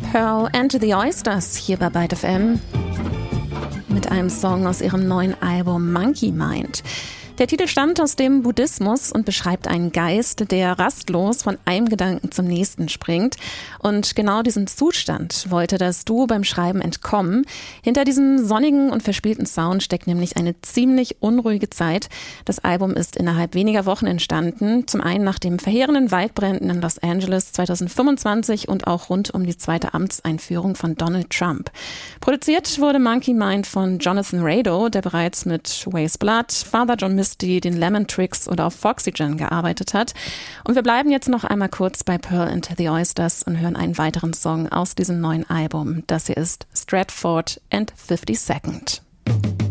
Pearl and the Oysters hier bei Byte FM mit einem Song aus ihrem neuen Album Monkey Mind. Der Titel stammt aus dem Buddhismus und beschreibt einen Geist, der rastlos von einem Gedanken zum nächsten springt. Und genau diesen Zustand wollte das Duo beim Schreiben entkommen. Hinter diesem sonnigen und verspielten Sound steckt nämlich eine ziemlich unruhige Zeit. Das Album ist innerhalb weniger Wochen entstanden. Zum einen nach den verheerenden Waldbränden in Los Angeles 2025 und auch rund um die zweite Amtseinführung von Donald Trump. Produziert wurde Monkey Mind von Jonathan Rado, der bereits mit Weyes Blood, Father John Misty, den Lemon Tricks oder auf Foxygen gearbeitet hat. Und wir bleiben jetzt noch einmal kurz bei Pearl and the Oysters und hören einen weiteren Song aus diesem neuen Album. Das hier ist Stratford and 52nd.